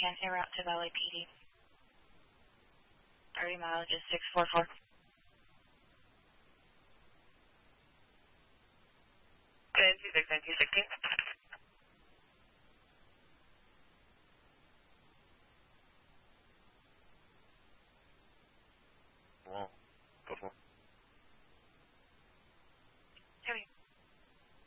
can, en route to Valley PD. 30 mileage is 644. Good, 269, 260. Well.